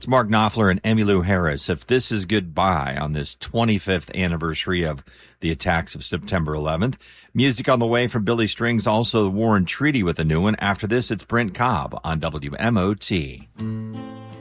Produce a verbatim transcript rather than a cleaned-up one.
It's Mark Knopfler and Emmylou Harris. If This Is Goodbye on this twenty-fifth anniversary of the attacks of September eleventh. Music on the way from Billy Strings, also the War and Treaty with a new one. After this, it's Brent Cobb on W M O T.